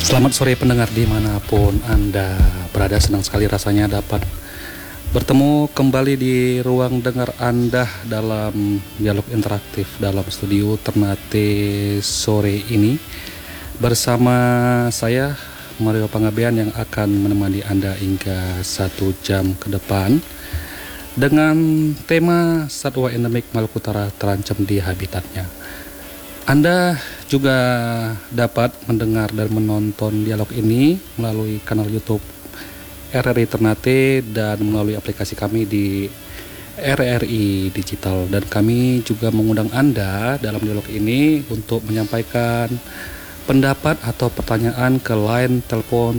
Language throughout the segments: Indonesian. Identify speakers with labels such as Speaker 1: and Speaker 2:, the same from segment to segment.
Speaker 1: Selamat sore pendengar dimanapun Anda berada, senang sekali rasanya dapat bertemu kembali di ruang dengar Anda dalam dialog interaktif dalam studio Ternate sore ini bersama saya Mario Pangabean yang akan menemani Anda hingga 1 jam ke depan dengan tema satwa endemik Maluku Utara terancam di habitatnya. Anda juga dapat mendengar dan menonton dialog ini melalui kanal YouTube RRI Ternate dan melalui aplikasi kami di RRI Digital. Dan kami juga mengundang Anda dalam dialog ini untuk menyampaikan pendapat atau pertanyaan ke line telepon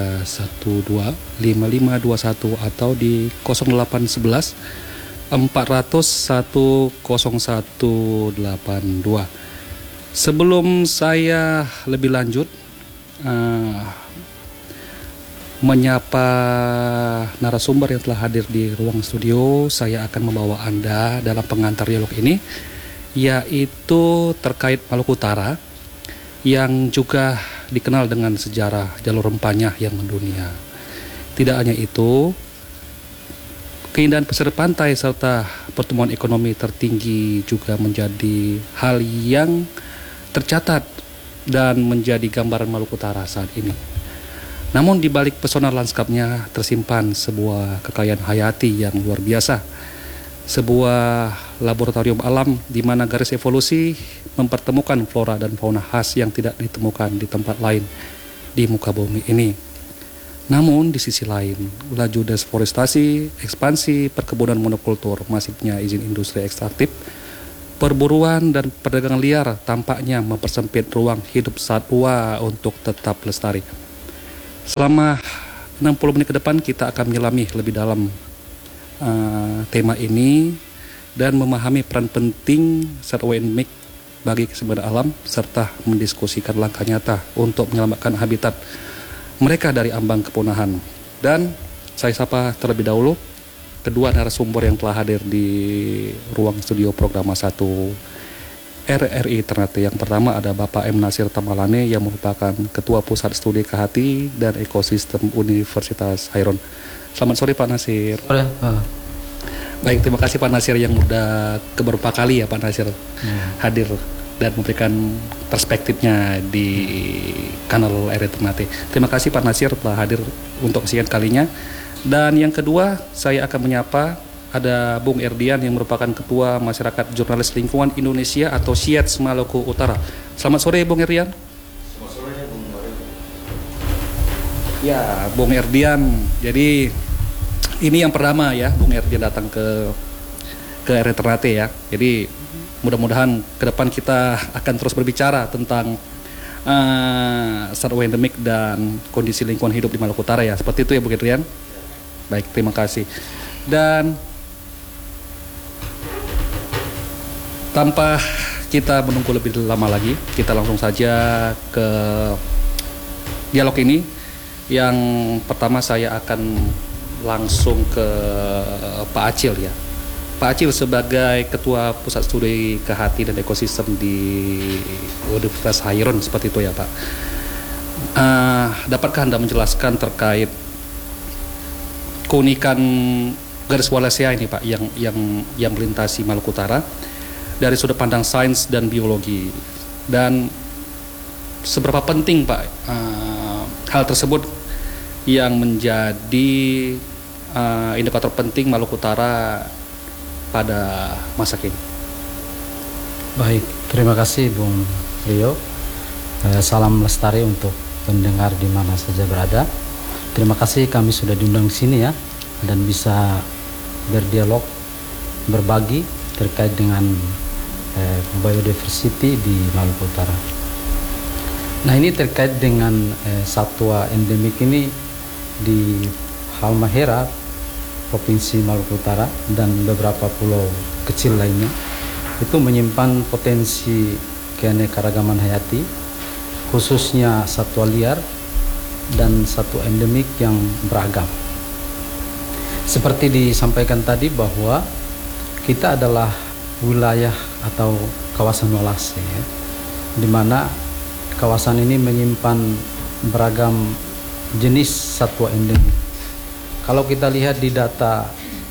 Speaker 1: 312-5521 atau di 0811 400 10182. Sebelum saya lebih lanjut menyapa narasumber yang telah hadir di ruang studio, saya akan membawa Anda dalam pengantar dialog ini, yaitu terkait Maluku Utara yang juga dikenal dengan sejarah jalur rempahnya yang mendunia. Tidak hanya itu, keindahan pesisir pantai serta pertumbuhan ekonomi tertinggi juga menjadi hal yang tercatat dan menjadi gambaran Maluku Utara saat ini. Namun di balik pesona lanskapnya tersimpan sebuah kekayaan hayati yang luar biasa. Sebuah laboratorium alam di mana garis evolusi mempertemukan flora dan fauna khas yang tidak ditemukan di tempat lain di muka bumi ini. Namun di sisi lain, laju deforestasi, ekspansi perkebunan monokultur, masifnya izin industri ekstraktif, perburuan dan perdagangan liar tampaknya mempersempit ruang hidup satwa untuk tetap lestari. Selama 60 menit ke depan kita akan menyelami lebih dalam tema ini dan memahami peran penting satwa endemik bagi keseimbangan alam serta mendiskusikan langkah nyata untuk menyelamatkan habitat mereka dari ambang kepunahan. Dan saya sapa terlebih dahulu kedua narasumber yang telah hadir di ruang studio program 1 RRI Ternate. Yang pertama ada Bapak M. Nasir Tamalane yang merupakan Ketua Pusat Studi Kehati dan Ekosistem Universitas Hairon. Selamat sore Pak Nasir.
Speaker 2: Sore.
Speaker 1: Baik, terima kasih Pak Nasir yang udah keberapa kali ya Pak Nasir hadir dan memberikan perspektifnya di kanal RRI Ternate. Terima kasih Pak Nasir telah hadir untuk sekian kalinya. Dan yang kedua, saya akan menyapa ada Bung Erdian yang merupakan Ketua Masyarakat Jurnalis Lingkungan Indonesia atau SIATS Maluku Utara. Selamat sore Bung Erdian.
Speaker 3: Selamat sore Bung Mario.
Speaker 1: Ya, Bung Erdian. Jadi ini yang pertama ya, Bung Erdian datang ke RRI Ternate ya. Jadi mudah-mudahan ke depan kita akan terus berbicara tentang satwa endemik dan kondisi lingkungan hidup di Maluku Utara ya. Seperti itu ya Bung Erdian. Baik, terima kasih. Dan tanpa kita menunggu lebih lama lagi, kita langsung saja ke dialog ini. Yang pertama saya akan langsung ke Pak Acil ya. Pak Acil sebagai Ketua Pusat Studi Kehati dan Ekosistem di Universitas Hairon, seperti itu ya Pak. Dapatkah Anda menjelaskan terkait keunikan garis Wallacea ini Pak yang melintasi Maluku Utara dari sudut pandang sains dan biologi, dan seberapa penting Pak hal tersebut yang menjadi indikator penting Maluku Utara pada masa kini.
Speaker 2: Baik, terima kasih Bung Rio. Salam lestari untuk pendengar di mana saja berada. Terima kasih kami sudah diundang di sini ya, dan bisa berdialog, berbagi terkait dengan biodiversity di Maluku Utara. Nah, ini terkait dengan satwa endemik ini di Halmahera, Provinsi Maluku Utara, dan beberapa pulau kecil lainnya, itu menyimpan potensi keanekaragaman hayati, khususnya satwa liar dan satwa endemik yang beragam. Seperti disampaikan tadi bahwa kita adalah wilayah atau kawasan Wallacea, di mana kawasan ini menyimpan beragam jenis satwa endemik. Kalau kita lihat di data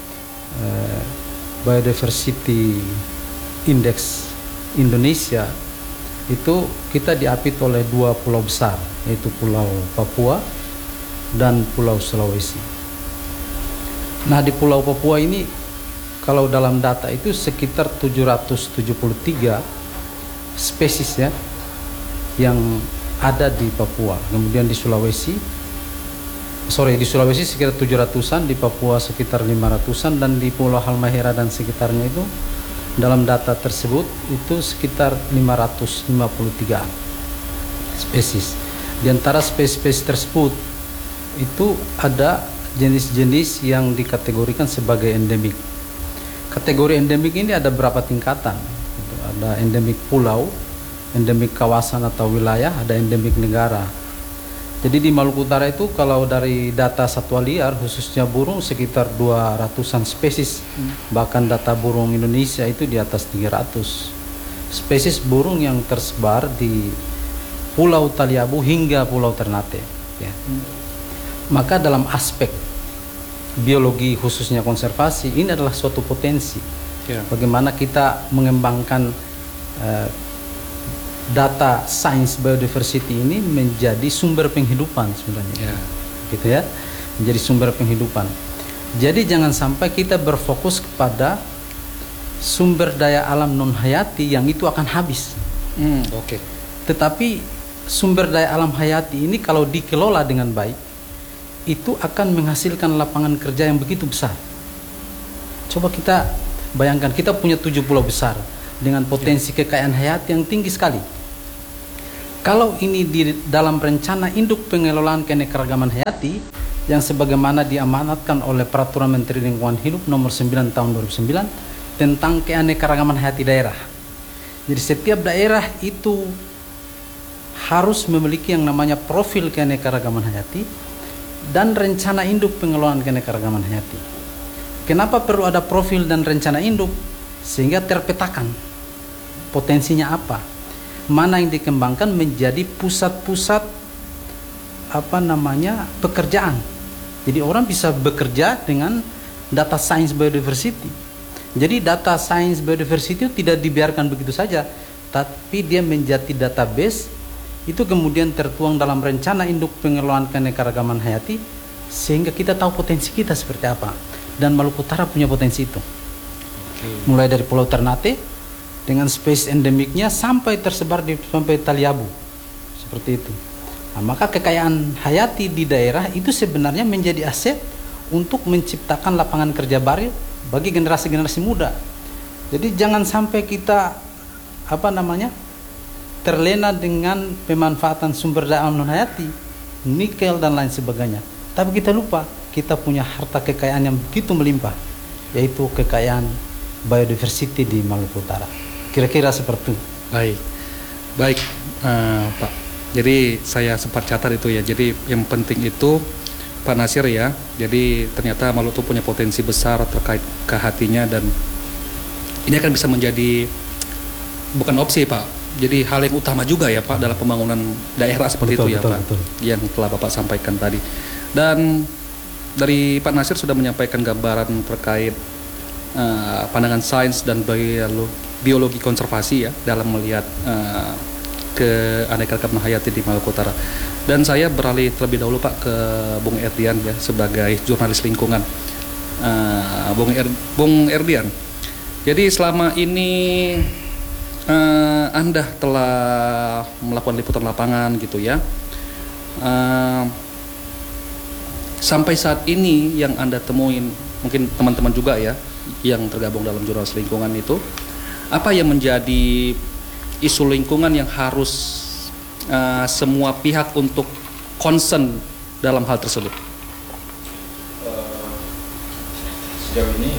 Speaker 2: Biodiversity Index Indonesia, itu kita diapit oleh 2 pulau besar, yaitu Pulau Papua dan Pulau Sulawesi. Nah, di Pulau Papua ini kalau dalam data itu sekitar 773 spesies ya yang ada di Papua. Kemudian di Sulawesi sekitar 700-an, di Papua sekitar 500-an, dan di Pulau Halmahera dan sekitarnya itu dalam data tersebut itu sekitar 553 spesies. Di antara spesies tersebut itu ada jenis-jenis yang dikategorikan sebagai endemik. Kategori endemik ini ada berapa tingkatan. Ada endemik pulau, endemik kawasan atau wilayah, ada endemik negara. Jadi di Maluku Utara itu kalau dari data satwa liar khususnya burung sekitar 200-an spesies. Bahkan data burung Indonesia itu di atas 300 spesies burung yang tersebar di Pulau Taliabu hingga Pulau Ternate ya. Maka dalam aspek biologi khususnya konservasi ini adalah suatu potensi bagaimana kita mengembangkan data sains biodiversity ini menjadi sumber penghidupan sebenarnya, gitu ya, menjadi sumber penghidupan. Jadi jangan sampai kita berfokus kepada sumber daya alam non hayati yang itu akan habis. Tetapi sumber daya alam hayati ini kalau dikelola dengan baik, itu akan menghasilkan lapangan kerja yang begitu besar. Coba kita bayangkan, kita punya 7 pulau besar dengan potensi kekayaan hayati yang tinggi sekali. Kalau ini di dalam rencana induk pengelolaan keanekaragaman hayati yang sebagaimana diamanatkan oleh Peraturan Menteri Lingkungan Hidup nomor 9 tahun 2009 tentang keanekaragaman hayati daerah. Jadi setiap daerah itu harus memiliki yang namanya profil keanekaragaman hayati dan rencana induk pengelolaan keanekaragaman hayati. Kenapa perlu ada profil dan rencana induk? Sehingga terpetakan potensinya apa, mana yang dikembangkan menjadi pusat-pusat pekerjaan. Jadi orang bisa bekerja dengan data science biodiversity. Jadi data science biodiversity itu tidak dibiarkan begitu saja, tapi dia menjadi database, itu kemudian tertuang dalam rencana induk pengelolaan keanekaragaman hayati, sehingga kita tahu potensi kita seperti apa. Dan Maluku Utara punya potensi itu. Mulai dari Pulau Ternate dengan spesies endemiknya sampai tersebar sampai Taliabu, seperti itu. Nah, maka kekayaan hayati di daerah itu sebenarnya menjadi aset untuk menciptakan lapangan kerja baru bagi generasi-generasi muda. Jadi jangan sampai kita terlena dengan pemanfaatan sumber daya alam non hayati, nikel dan lain sebagainya. Tapi kita lupa kita punya harta kekayaan yang begitu melimpah, yaitu kekayaan biodiversity di Maluku Utara. Kira-kira seperti itu.
Speaker 1: Baik, Pak. Jadi saya sempat catat itu ya. Jadi yang penting itu Pak Nasir ya. Jadi ternyata Maluku punya potensi besar terkait ke hatinya, dan ini akan bisa menjadi bukan opsi Pak. Jadi hal yang utama juga ya Pak dalam pembangunan daerah seperti itu ya Pak. Yang telah Bapak sampaikan tadi. Dan dari Pak Nasir sudah menyampaikan gambaran terkait pandangan sains dan biologi konservasi ya dalam melihat keanekaragaman hayati di Maluku Utara. Dan saya beralih terlebih dahulu Pak ke Bung Erdian ya sebagai jurnalis lingkungan. Bung Erdian, jadi selama ini Anda telah melakukan liputan lapangan gitu ya. Sampai saat ini yang Anda temuin, mungkin teman-teman juga ya yang tergabung dalam jurnalis lingkungan itu, apa yang menjadi isu lingkungan yang harus semua pihak untuk concern dalam hal tersebut?
Speaker 3: Sejauh ini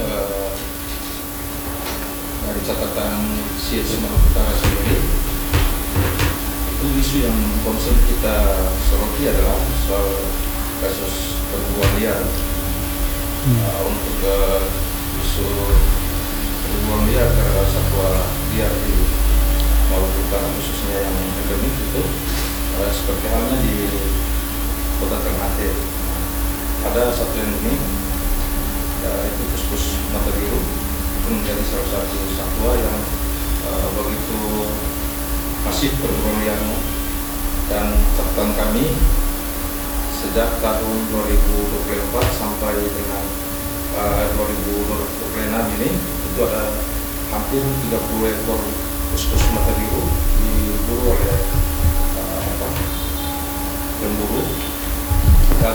Speaker 3: dari catatan CSI Maluku Utara sendiri, itu isu yang concern kita soroti adalah soal kasus perburuan liar. Untuk isu perburuan liar terhadap satwa liar di Maluku Utara khususnya yang endemik itu seperti halnya di Kota Ternate ada satu endemik, yaitu kuskus mata biru. Itu menjadi salah satu satwa yang begitu masif perburuan liarnya, dan catatan kami sejak tahun 2024 sampai dengan 2026 ini itu ada hampir 30 ekor kuskus mata biru diburu oleh pemburu, dan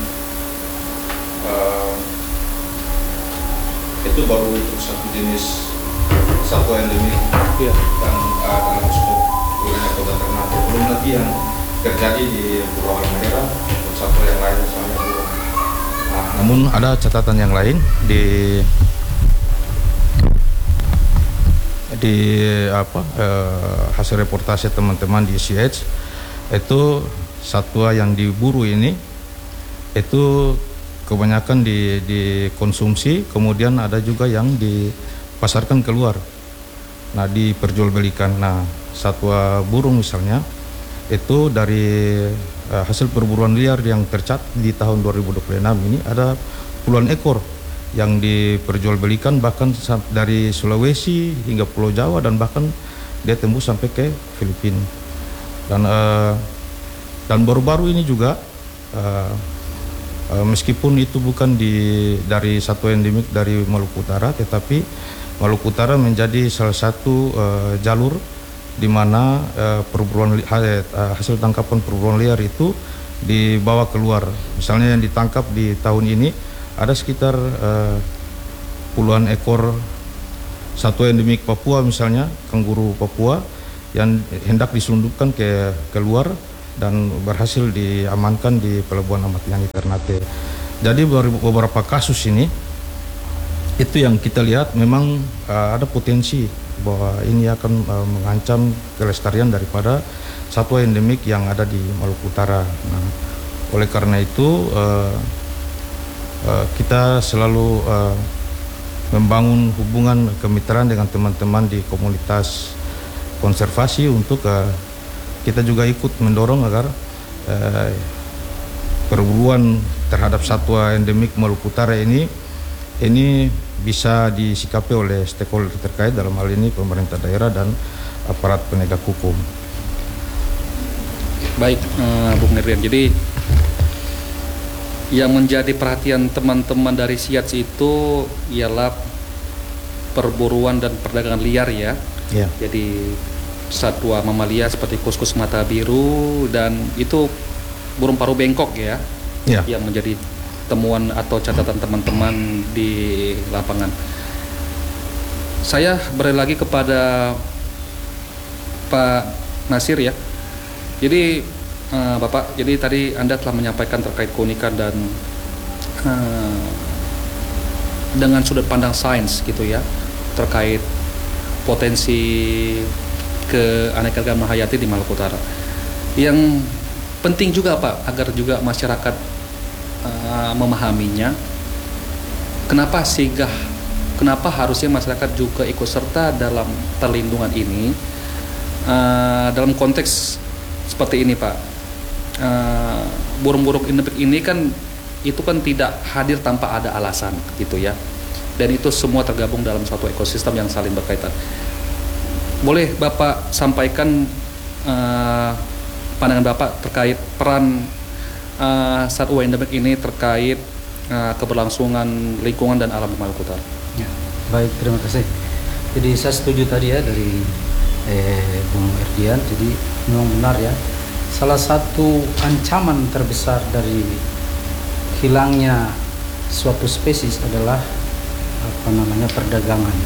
Speaker 3: itu baru untuk satu jenis satwa endemik
Speaker 1: Iya.
Speaker 3: dan dalam skop wilayah Kota Ternate. Belum lagi yang terjadi di Pulau Halmahera untuk satwa yang lain misalnya burung. Namun ada catatan yang lain di hasil reportase teman-teman di CH, itu satwa yang diburu ini itu kebanyakan dikonsumsi, kemudian ada juga yang dipasarkan keluar. Nah, diperjualbelikan. Nah, satwa burung misalnya itu dari hasil perburuan liar yang tercatat di tahun 2026 ini ada puluhan ekor yang diperjualbelikan, bahkan dari Sulawesi hingga Pulau Jawa, dan bahkan dia tembus sampai ke Filipina. Dan baru-baru ini juga meskipun itu bukan dari satwa endemik dari Maluku Utara, tetapi Maluku Utara menjadi salah satu jalur di mana hasil tangkapan perburuan liar itu dibawa keluar. Misalnya yang ditangkap di tahun ini ada sekitar puluhan ekor satwa endemik Papua, misalnya kanguru Papua, yang hendak diselundupkan ke keluar dan berhasil diamankan di Pelabuhan Ahmad Yani Ternate. Jadi beberapa kasus ini itu yang kita lihat memang ada potensi bahwa ini akan mengancam kelestarian daripada satwa endemik yang ada di Maluku Utara. Nah, oleh karena itu kita selalu membangun hubungan kemitraan dengan teman-teman di komunitas konservasi untuk kita juga ikut mendorong agar perburuan terhadap satwa endemik Maluku Utara ini bisa disikapi oleh stakeholder terkait, dalam hal ini pemerintah daerah dan aparat penegak hukum.
Speaker 1: Baik, Bung Nirdian. Jadi yang menjadi perhatian teman-teman dari SIATS itu ialah perburuan dan perdagangan liar ya.
Speaker 3: Ya.
Speaker 1: Jadi satwa mamalia seperti kuskus mata biru, dan itu burung paruh bengkok ya, yang menjadi temuan atau catatan teman-teman di lapangan. Saya beralih lagi kepada Pak Nasir ya. Jadi Bapak, jadi tadi Anda telah menyampaikan terkait keunikan dan dengan sudut pandang sains gitu ya, terkait potensi keanekaragaman hayati di Maluku Utara. Yang penting juga Pak, agar juga masyarakat memahaminya, kenapa harusnya masyarakat juga ikut serta dalam perlindungan ini, dalam konteks seperti ini Pak. Burung-burung endemik ini kan itu kan tidak hadir tanpa ada alasan gitu ya, dan itu semua tergabung dalam suatu ekosistem yang saling berkaitan. Boleh Bapak sampaikan pandangan Bapak terkait peran satwa endemik ini terkait keberlangsungan lingkungan dan alam di Maluku Utara?
Speaker 2: Ya, baik, terima kasih. Jadi saya setuju tadi ya dari Bung Erdian. Jadi memang benar ya, salah satu ancaman terbesar dari hilangnya suatu spesies adalah perdagangan,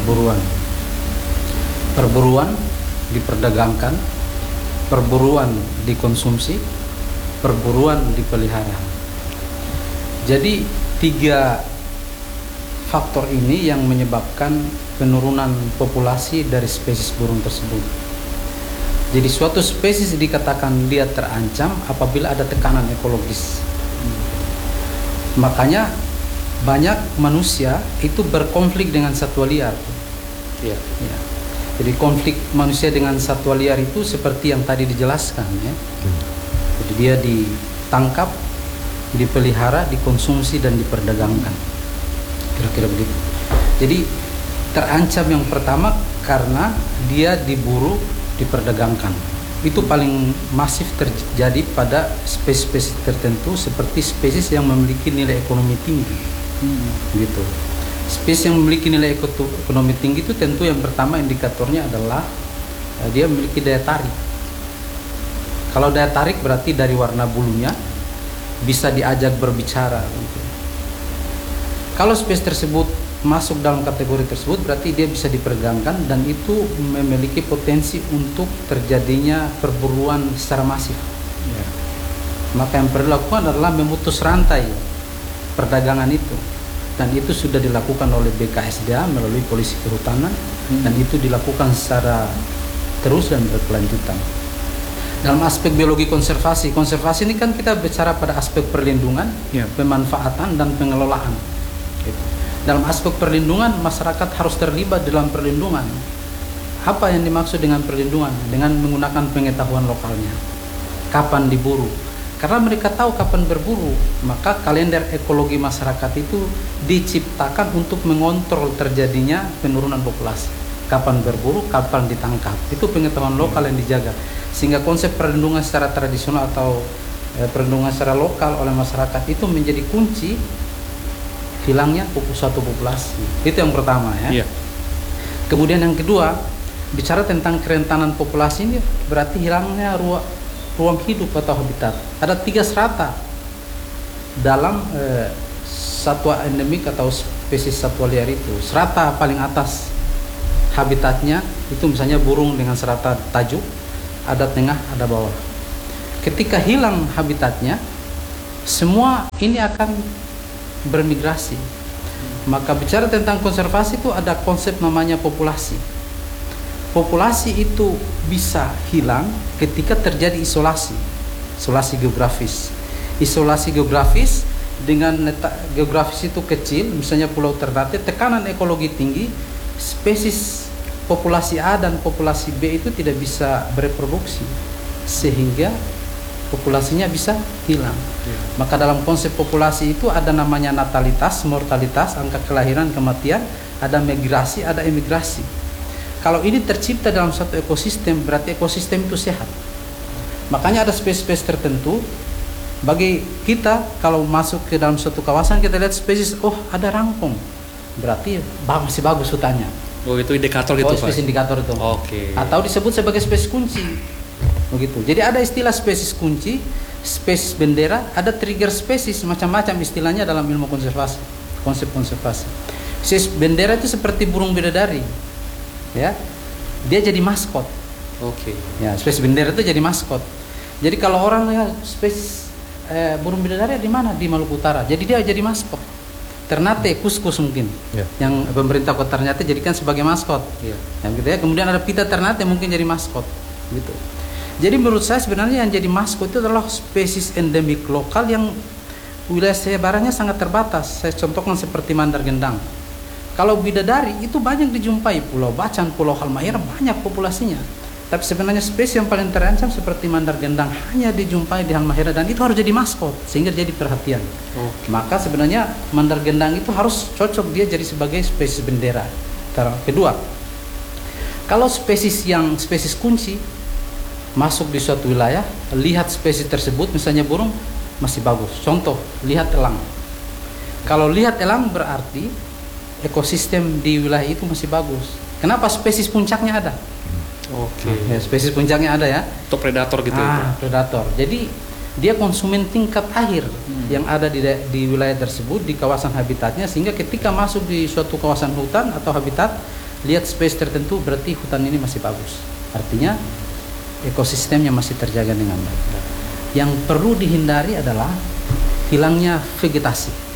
Speaker 2: perburuan diperdagangkan, perburuan dikonsumsi, perburuan dipelihara. Jadi 3 faktor ini yang menyebabkan penurunan populasi dari spesies burung tersebut. Jadi suatu spesies dikatakan dia terancam apabila ada tekanan ekologis. Makanya banyak manusia itu berkonflik dengan satwa liar.
Speaker 1: Iya.
Speaker 2: Ya. Jadi konflik manusia dengan satwa liar itu seperti yang tadi dijelaskan ya. Jadi dia ditangkap, dipelihara, dikonsumsi dan diperdagangkan. Kira-kira begitu. Jadi terancam yang pertama karena dia diburu, diperdagangkan. Itu paling masif terjadi pada spesies tertentu seperti spesies yang memiliki nilai ekonomi tinggi. Gitu. Spesies yang memiliki nilai ekonomi tinggi itu tentu yang pertama indikatornya adalah dia memiliki daya tarik. Kalau daya tarik berarti dari warna bulunya bisa diajak berbicara. Kalau spesies tersebut masuk dalam kategori tersebut berarti dia bisa diperdagangkan dan itu memiliki potensi untuk terjadinya perburuan secara masif. Ya. Maka yang perlu dilakukan adalah memutus rantai perdagangan itu. Dan itu sudah dilakukan oleh BKSDA melalui polisi kehutanan dan itu dilakukan secara terus dan berkelanjutan. Dalam aspek biologi konservasi ini kan kita bicara pada aspek perlindungan, pemanfaatan dan pengelolaan. Dalam aspek perlindungan, masyarakat harus terlibat dalam perlindungan. Apa yang dimaksud dengan perlindungan? Dengan menggunakan pengetahuan lokalnya. Kapan diburu? Karena mereka tahu kapan berburu, maka kalender ekologi masyarakat itu diciptakan untuk mengontrol terjadinya penurunan populasi. Kapan berburu, kapan ditangkap. Itu pengetahuan lokal yang dijaga. Sehingga konsep perlindungan secara tradisional atau perlindungan secara lokal oleh masyarakat itu menjadi kunci hilangnya suatu populasi. Itu yang pertama ya. Kemudian yang kedua, bicara tentang kerentanan populasi ini berarti hilangnya ruang hidup atau habitat. Ada 3 strata dalam satwa endemik atau spesies satwa liar itu. Strata paling atas habitatnya itu misalnya burung dengan strata tajuk, ada tengah, ada bawah. Ketika hilang habitatnya, semua ini akan bermigrasi. Maka bicara tentang konservasi itu ada konsep namanya populasi. Populasi itu bisa hilang ketika terjadi isolasi geografis. Isolasi geografis dengan geografis itu kecil, misalnya pulau Ternate, tekanan ekologi tinggi, spesies populasi A dan populasi B itu tidak bisa bereproduksi sehingga populasinya bisa hilang. Maka dalam konsep populasi itu ada namanya natalitas, mortalitas, angka kelahiran, kematian, ada migrasi, ada emigrasi. Kalau ini tercipta dalam satu ekosistem, berarti ekosistem itu sehat. Makanya ada spesies tertentu, bagi kita kalau masuk ke dalam suatu kawasan kita lihat spesies, oh ada rangkong, berarti masih bagus hutannya.
Speaker 1: Oh itu indikator gitu Pak?
Speaker 2: Spesies indikator itu.
Speaker 1: Oke.
Speaker 2: Atau disebut sebagai spesies kunci. Begitu. Jadi ada istilah spesies kunci, spesies bendera, ada trigger spesies, macam-macam istilahnya dalam ilmu konservasi, konsep konservasi. Spesies bendera itu seperti burung bidadari. Ya. Dia jadi maskot.
Speaker 1: Oke.
Speaker 2: Ya, spesies bendera itu jadi maskot. Jadi kalau orang ya spesies burung bidadari di mana? Di Maluku Utara. Jadi dia jadi maskot. Ternate, kuskus mungkin, yang pemerintah kota Ternate jadikan sebagai maskot, yang gitu ya. Kemudian ada pita Ternate mungkin jadi maskot, gitu. Jadi menurut saya sebenarnya yang jadi maskot itu adalah spesies endemik lokal yang wilayah sebarannya sangat terbatas. Saya contohkan seperti mandar gendang. Kalau bidadari itu banyak dijumpai, Pulau Bacan, Pulau Halmahera banyak populasinya. Tapi sebenarnya spesies yang paling terancam seperti mandar gendang hanya dijumpai di Halmahera dan itu harus jadi maskot sehingga jadi perhatian. Maka sebenarnya mandar gendang itu harus cocok dia jadi sebagai spesies bendera. Kedua, kalau spesies kunci masuk di suatu wilayah, lihat spesies tersebut, misalnya burung masih bagus. Contoh, lihat elang. Kalau lihat elang berarti ekosistem di wilayah itu masih bagus. Kenapa? Spesies puncaknya ada.
Speaker 1: Oke.
Speaker 2: Ya, spesies puncaknya ada ya.
Speaker 1: Untuk predator gitu ya.
Speaker 2: Predator. Jadi dia konsumen tingkat akhir yang ada di wilayah tersebut, di kawasan habitatnya, sehingga ketika masuk di suatu kawasan hutan atau habitat, lihat spesies tertentu berarti hutan ini masih bagus. Artinya ekosistemnya masih terjaga dengan baik. Yang perlu dihindari adalah hilangnya vegetasi.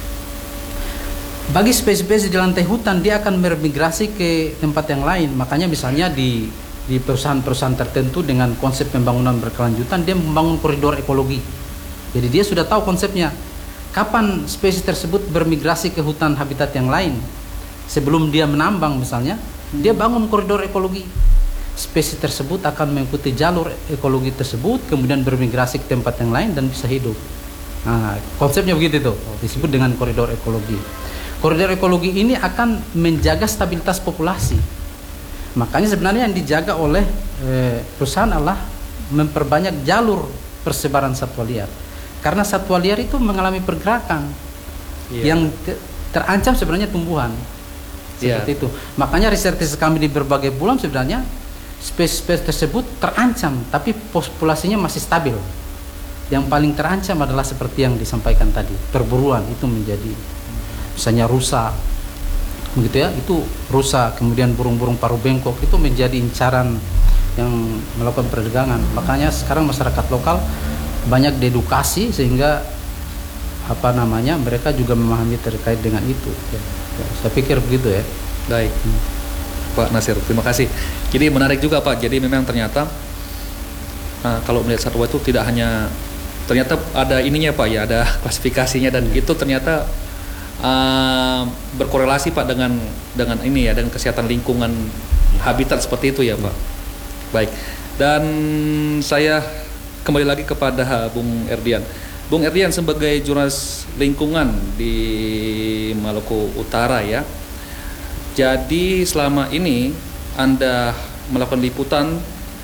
Speaker 2: Bagi spesies di lantai hutan dia akan bermigrasi ke tempat yang lain. Makanya misalnya di perusahaan-perusahaan tertentu dengan konsep pembangunan berkelanjutan dia membangun koridor ekologi. Jadi dia sudah tahu konsepnya. Kapan spesies tersebut bermigrasi ke hutan habitat yang lain? Sebelum dia menambang misalnya, Dia bangun koridor ekologi. Spesies tersebut akan mengikuti jalur ekologi tersebut, kemudian bermigrasi ke tempat yang lain dan bisa hidup. Nah, konsepnya begitu tuh, disebut dengan koridor ekologi. Koridor ekologi ini akan menjaga stabilitas populasi. Makanya sebenarnya yang dijaga oleh perusahaan adalah memperbanyak jalur persebaran satwa liar. Karena satwa liar itu mengalami pergerakan yang terancam sebenarnya tumbuhan. Seperti itu. Makanya riset kami di berbagai bulan sebenarnya spesies tersebut terancam, tapi populasinya masih stabil. Yang paling terancam adalah seperti yang disampaikan tadi, perburuan itu menjadi, misalnya rusa, begitu ya, itu rusa, kemudian burung-burung paruh bengkok itu menjadi incaran yang melakukan perdagangan. Makanya sekarang masyarakat lokal banyak diedukasi sehingga mereka juga memahami terkait dengan itu. Saya pikir begitu ya.
Speaker 1: Baik. Pak Nasir, terima kasih. Jadi menarik juga Pak. Jadi memang ternyata kalau melihat satwa itu tidak hanya, ternyata ada ininya Pak ya, ada klasifikasinya, dan itu ternyata berkorelasi Pak dengan ini ya, dengan kesehatan lingkungan habitat seperti itu ya Pak. Baik. Dan saya kembali lagi kepada Bung Erdian. Bung Erdian sebagai jurnalis lingkungan di Maluku Utara ya. Jadi selama ini Anda melakukan liputan,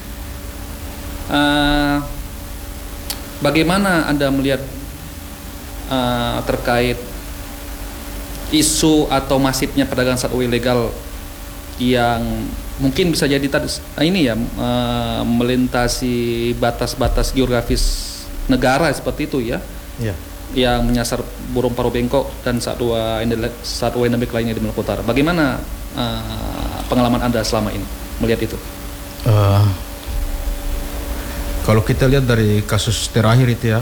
Speaker 1: bagaimana Anda melihat terkait isu atau masifnya perdagangan satwa ilegal yang mungkin bisa jadi melintasi batas-batas geografis negara seperti itu ya?
Speaker 3: Ya.
Speaker 1: Yang menyasar burung paruh bengkok dan satwa endemik lainnya di Maluku Utara. Bagaimana pengalaman Anda selama ini melihat itu?
Speaker 3: Kalau kita lihat dari kasus terakhir itu ya,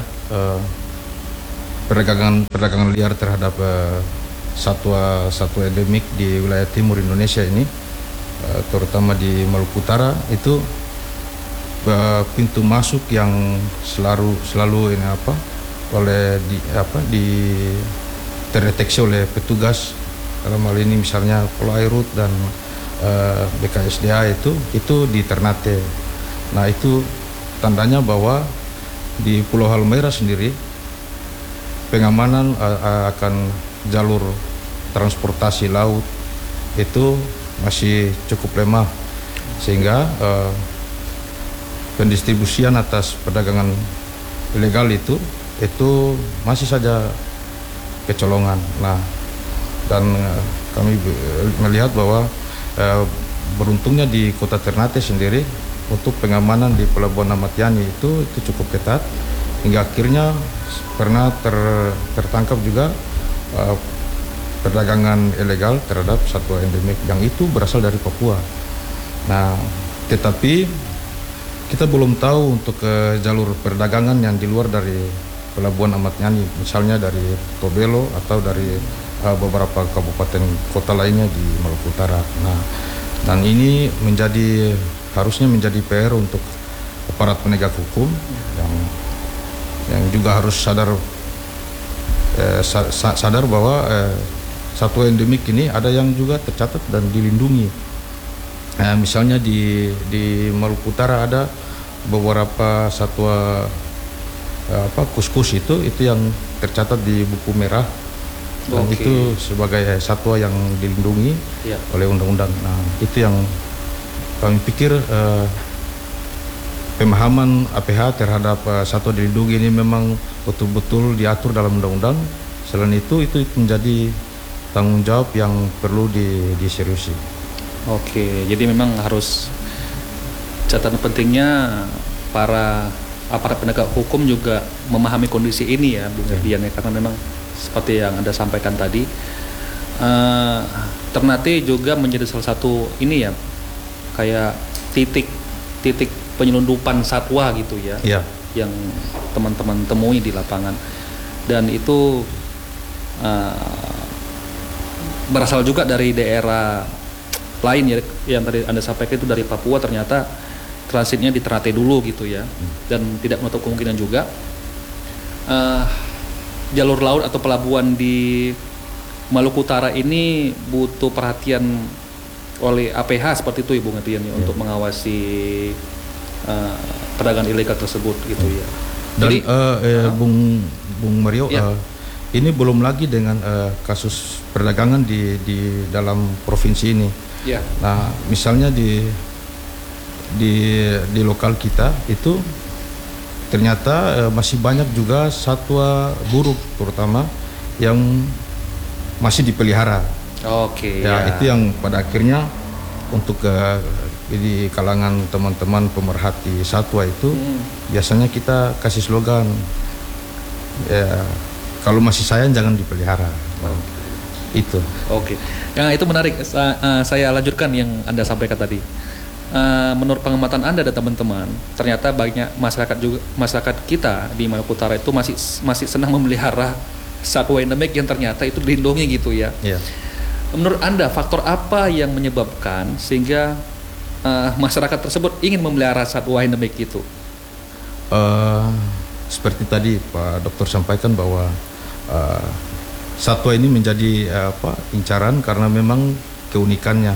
Speaker 3: perdagangan liar terhadap satwa endemik di wilayah timur Indonesia ini, terutama di Maluku Utara, itu pintu masuk yang selalu terdeteksi oleh petugas, dalam hal ini misalnya Polairut dan BKSDA itu di Ternate. Nah, itu tandanya bahwa di Pulau Halmahera sendiri pengamanan akan jalur transportasi laut itu masih cukup lemah, sehingga pendistribusian atas perdagangan ilegal itu masih saja kecolongan. Nah, dan kami melihat bahwa beruntungnya di Kota Ternate sendiri untuk pengamanan di Pelabuhan Ahmad Yani itu cukup ketat, hingga akhirnya pernah tertangkap juga perdagangan ilegal terhadap satwa endemik yang itu berasal dari Papua. Nah, tetapi kita belum tahu untuk jalur perdagangan yang di luar dari Pelabuhan Ahmad Yani, misalnya dari Tobelo atau dari beberapa kabupaten kota lainnya di Maluku Utara. Nah, dan ini harusnya menjadi PR untuk aparat penegak hukum yang juga harus sadar bahwa satwa endemik ini ada yang juga tercatat dan dilindungi. Misalnya di Maluku Utara ada beberapa satwa kuskus itu yang tercatat di buku merah, dan itu sebagai satwa yang dilindungi oleh undang-undang. Nah, itu yang kami pikir pemahaman APH terhadap satwa dilindungi ini memang betul-betul diatur dalam undang-undang. Selain itu menjadi tanggung jawab yang perlu diseriusi.
Speaker 1: Oke, jadi memang harus catatan pentingnya para aparat penegak hukum juga memahami kondisi ini ya, Bung Erdian, karena memang seperti yang Anda sampaikan tadi, Ternate juga menjadi salah satu ini ya, kayak titik penyelundupan satwa gitu ya, yang teman-teman temui di lapangan, dan itu berasal juga dari daerah lain ya, yang tadi Anda sampaikan itu dari Papua, ternyata transitnya di Ternate dulu gitu ya, dan tidak menutup kemungkinan juga jalur laut atau pelabuhan di Maluku Utara ini butuh perhatian oleh APH seperti itu Bung Erdian ya, untuk mengawasi perdagangan ilegal tersebut gitu ya.
Speaker 3: Dan
Speaker 1: Jadi
Speaker 3: Bung Mario,
Speaker 1: Ya.
Speaker 3: ini belum lagi dengan kasus perdagangan di dalam provinsi ini.
Speaker 1: ya
Speaker 3: Nah, misalnya di lokal kita itu ternyata masih banyak juga satwa buruk terutama yang masih dipelihara.
Speaker 1: Oke
Speaker 3: Ya,
Speaker 1: ya.
Speaker 3: itu yang pada akhirnya untuk di kalangan teman-teman pemerhati satwa itu biasanya kita kasih slogan, ya, kalau masih sayang jangan dipelihara. Itu.
Speaker 1: Oke, yang itu menarik. Saya lanjutkan yang Anda sampaikan tadi. Menurut pengamatan Anda dan teman-teman, ternyata banyak masyarakat kita di Maluku Utara itu masih senang memelihara satwa endemik yang ternyata itu dilindungi gitu ya.
Speaker 3: Ya.
Speaker 1: Menurut Anda, faktor apa yang menyebabkan sehingga masyarakat tersebut ingin memelihara satwa endemik itu?
Speaker 3: Seperti tadi Pak Dokter sampaikan bahwa satwa ini menjadi incaran karena memang keunikannya,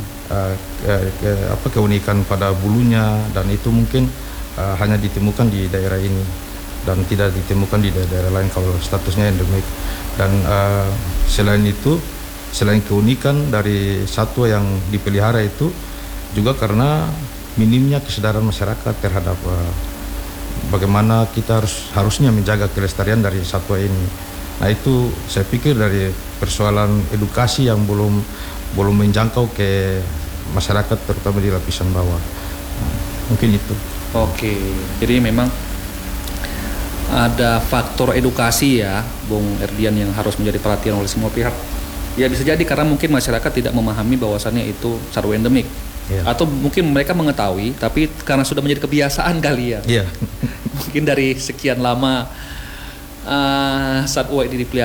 Speaker 3: keunikan pada bulunya, dan itu mungkin hanya ditemukan di daerah ini dan tidak ditemukan di daerah lain kalau statusnya endemik. Dan selain itu, selain keunikan dari satwa yang dipelihara itu juga karena minimnya kesadaran masyarakat terhadap bagaimana kita harusnya menjaga kelestarian dari satwa ini. Nah, itu saya pikir dari persoalan edukasi yang belum menjangkau ke masyarakat terutama di lapisan bawah. Nah, mungkin itu.
Speaker 1: Oke, jadi memang ada faktor edukasi ya, Bung Erdian, yang harus menjadi perhatian oleh semua pihak. Ya bisa jadi karena mungkin masyarakat tidak memahami bahwasannya itu satwa endemik.
Speaker 3: Ya.
Speaker 1: Atau mungkin mereka mengetahui tapi karena sudah menjadi kebiasaan kali ya.
Speaker 3: Iya.
Speaker 1: Mungkin dari sekian lama satwa ini dipelihara